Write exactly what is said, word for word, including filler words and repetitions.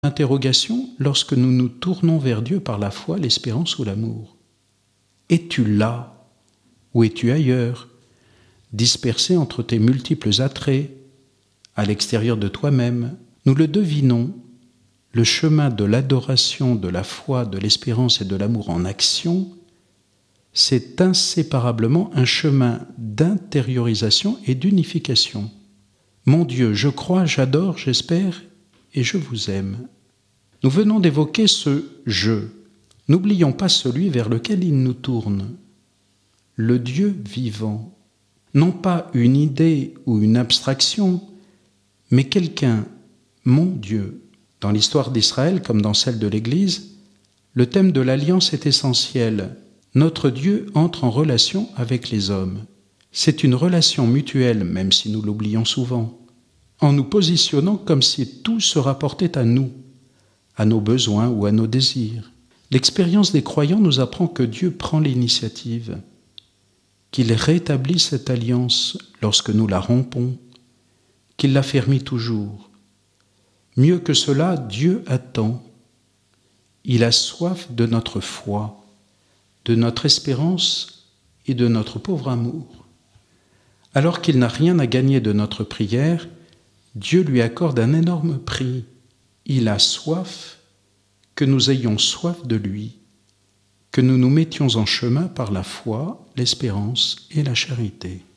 Interrogation lorsque nous nous tournons vers Dieu par la foi, l'espérance ou l'amour. Es-tu là ou es-tu ailleurs, dispersé entre tes multiples attraits, à l'extérieur de toi-même? Nous le devinons, le chemin de l'adoration, de la foi, de l'espérance et de l'amour en action, c'est inséparablement un chemin d'intériorisation et d'unification. Mon Dieu, je crois, j'adore, j'espère et je vous aime. Nous venons d'évoquer ce « je ». N'oublions pas celui vers lequel il nous tourne, le Dieu vivant. Non pas une idée ou une abstraction, mais quelqu'un, mon Dieu. Dans l'histoire d'Israël, comme dans celle de l'Église, le thème de l'alliance est essentiel. Notre Dieu entre en relation avec les hommes. C'est une relation mutuelle, même si nous l'oublions souvent, en nous positionnant comme si tout se rapportait à nous, à nos besoins ou à nos désirs. L'expérience des croyants nous apprend que Dieu prend l'initiative, qu'il rétablit cette alliance lorsque nous la rompons, qu'il l'affermit toujours. Mieux que cela, Dieu attend. Il a soif de notre foi, de notre espérance et de notre pauvre amour. Alors qu'il n'a rien à gagner de notre prière, Dieu lui accorde un énorme prix. Il a soif que nous ayons soif de lui, que nous nous mettions en chemin par la foi, l'espérance et la charité.